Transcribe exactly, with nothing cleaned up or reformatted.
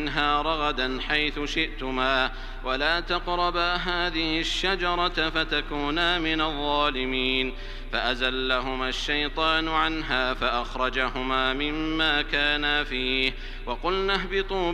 منها رغدا حيث شئتما ولا تقربا هذه الشجرة فتكونا من الظالمين. فأزلهما الشيطان عنها فأخرجهما مما كانا فيه وقلنا اهبطوا